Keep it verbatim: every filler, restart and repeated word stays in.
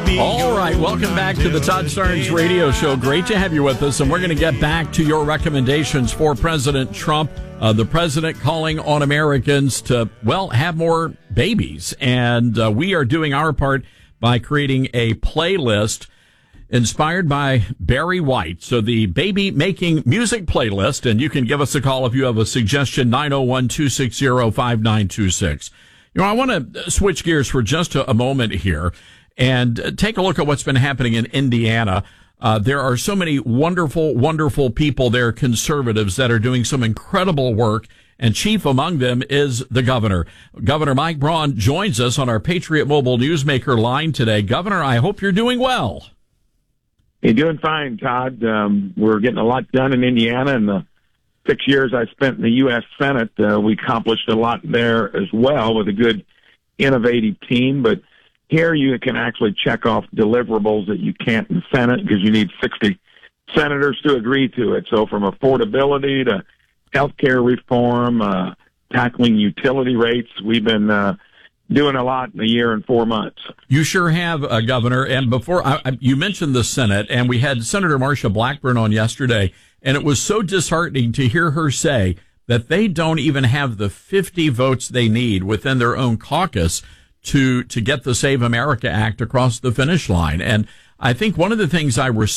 All right, welcome back to the Todd Starnes Radio Show. Great to have you with us, and we're going to get back to your recommendations for President Trump. Uh, the president calling on Americans to, well, have more babies, and uh, we are doing our part by creating a playlist inspired by Barry White. So the baby making music playlist, and you can give us a call if you have a suggestion, nine oh one, two six zero, five nine two six. You know, I want to switch gears for just a, a moment here and take a look at what's been happening in Indiana. Uh, there are so many wonderful, wonderful people there, conservatives, that are doing some incredible work, and chief among them is the governor. Governor Mike Braun joins us on our Patriot Mobile Newsmaker line today. Governor, I hope you're doing well. You're doing fine, Todd. Um, we're getting a lot done in Indiana. In the six years I spent in the U S Senate, uh, we accomplished a lot there as well with a good, innovative team. But here you can actually check off deliverables that you can't in the Senate because you need sixty senators to agree to it. So from affordability to health care reform, uh, tackling utility rates, we've been uh, doing a lot in a year and four months. You sure have, uh, Governor. And before I, I, you mentioned the Senate, and we had Senator Marsha Blackburn on yesterday, and it was so disheartening to hear her say that they don't even have the fifty votes they need within their own caucus to to get the Save America Act across the finish line. And I think one of the things I